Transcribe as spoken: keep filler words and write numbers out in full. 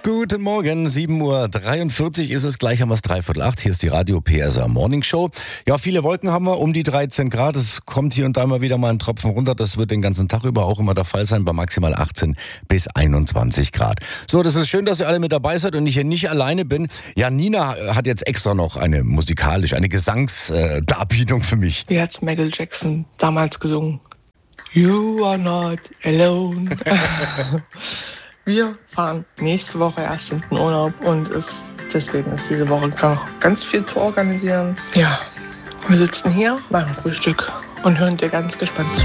Guten Morgen, sieben Uhr dreiundvierzig ist es, gleich haben wir es dreiviertel acht. Hier ist die Radio P S R Morning Show. Ja, viele Wolken haben wir, um die dreizehn Grad. Es kommt hier und da mal wieder mal ein Tropfen runter. Das wird den ganzen Tag über auch immer der Fall sein, bei maximal achtzehn bis einundzwanzig Grad. So, das ist schön, dass ihr alle mit dabei seid und ich hier nicht alleine bin. Ja, Nina hat jetzt extra noch eine musikalisch, eine Gesangsdarbietung für mich. Wie hat's Michael Jackson damals gesungen? You are not alone. Wir fahren nächste Woche erst in den Urlaub und ist, deswegen ist diese Woche noch ganz viel zu organisieren. Ja, wir sitzen hier, machen Frühstück und hören dir ganz gespannt zu.